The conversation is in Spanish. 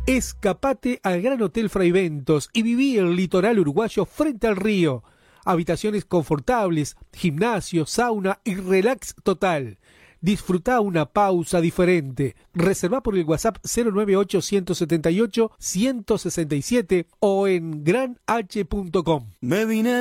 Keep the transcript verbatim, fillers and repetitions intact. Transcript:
Escapate al Gran Hotel Fraiventos y viví el litoral uruguayo frente al río. Habitaciones confortables, gimnasio, sauna y relax total. Disfruta una pausa diferente. Reserva por el WhatsApp cero nueve ocho, uno siete ocho, uno seis siete o en gran h punto com. Me vine